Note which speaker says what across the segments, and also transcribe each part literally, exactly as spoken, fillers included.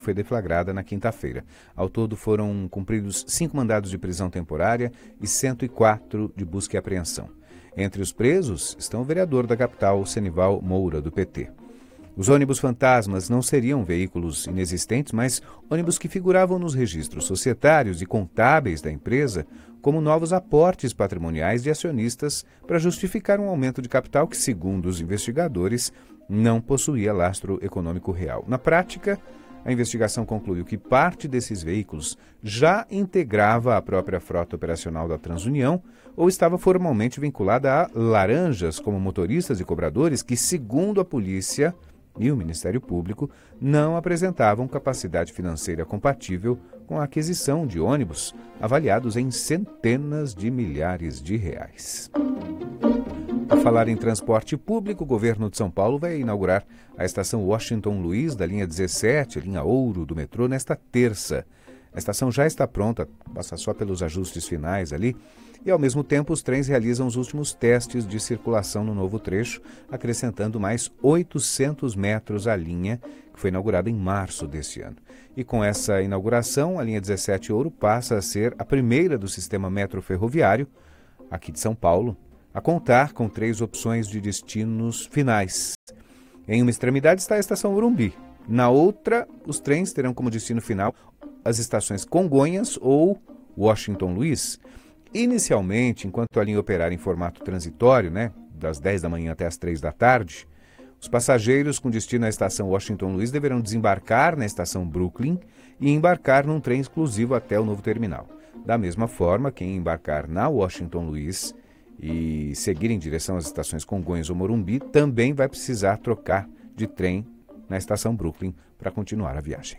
Speaker 1: foi deflagrada na quinta-feira. Ao todo foram cumpridos cinco mandados de prisão temporária e cento e quatro de busca e apreensão. Entre os presos estão o vereador da capital, Senival Moura, do P T. Os ônibus fantasmas não seriam veículos inexistentes, mas ônibus que figuravam nos registros societários e contábeis da empresa como novos aportes patrimoniais de acionistas para justificar um aumento de capital que, segundo os investigadores, não possuía lastro econômico real. Na prática, a investigação concluiu que parte desses veículos já integrava a própria frota operacional da Transunião ou estava formalmente vinculada a laranjas como motoristas e cobradores que, segundo a polícia e o Ministério Público, não apresentavam capacidade financeira compatível com a aquisição de ônibus avaliados em centenas de milhares de reais. A falar em transporte público, o governo de São Paulo vai inaugurar a estação Washington Luiz da linha dezessete, a linha Ouro do metrô, nesta terça. A estação já está pronta, passa só pelos ajustes finais ali, e ao mesmo tempo os trens realizam os últimos testes de circulação no novo trecho, acrescentando mais oitocentos metros à linha, que foi inaugurada em março deste ano. E com essa inauguração, a linha dezessete Ouro passa a ser a primeira do sistema metro ferroviário, aqui de São Paulo, a contar com três opções de destinos finais. Em uma extremidade está a estação Morumbi. Na outra, os trens terão como destino final as estações Congonhas ou Washington Luiz. Inicialmente, enquanto a linha operar em formato transitório, né, das dez da manhã até as três da tarde, os passageiros com destino à estação Washington Luiz deverão desembarcar na estação Brooklyn e embarcar num trem exclusivo até o novo terminal. Da mesma forma, quem embarcar na Washington Luiz e seguir em direção às estações Congonhas ou Morumbi também vai precisar trocar de trem na estação Brooklyn para continuar a viagem.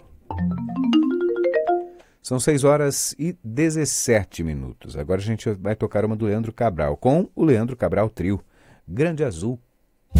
Speaker 1: São seis horas e dezessete minutos. Agora a gente vai tocar uma do Leandro Cabral, com o Leandro Cabral Trio, Grande Azul